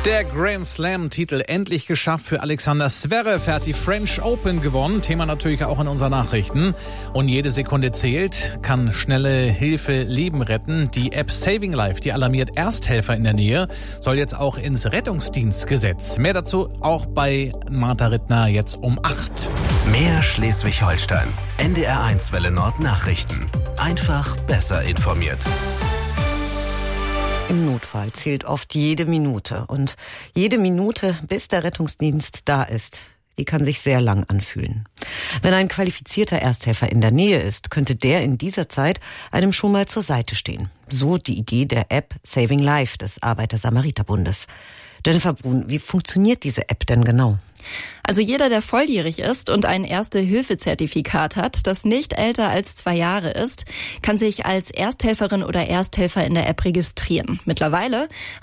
Der Grand Slam-Titel endlich geschafft für Alexander Zverev. Er hat die French Open gewonnen. Thema natürlich auch in unseren Nachrichten. Und jede Sekunde zählt, kann schnelle Hilfe Leben retten. Die App Saving Life, die alarmiert Ersthelfer in der Nähe, soll jetzt auch ins Rettungsdienstgesetz. Mehr dazu auch bei Martha Rittner jetzt um 8. Mehr Schleswig-Holstein. NDR1 Welle Nord Nachrichten. Einfach besser informiert. Im Notfall zählt oft jede Minute. Und jede Minute, bis der Rettungsdienst da ist, die kann sich sehr lang anfühlen. Wenn ein qualifizierter Ersthelfer in der Nähe ist, könnte der in dieser Zeit einem schon mal zur Seite stehen. So die Idee der App Saving Life des Arbeiter-Samariter-Bundes. Jennifer Brun, wie funktioniert diese App denn genau? Also jeder, der volljährig ist und ein Erste-Hilfe-Zertifikat hat, das nicht älter als 2 Jahre ist, kann sich als Ersthelferin oder Ersthelfer in der App registrieren. Mittlerweile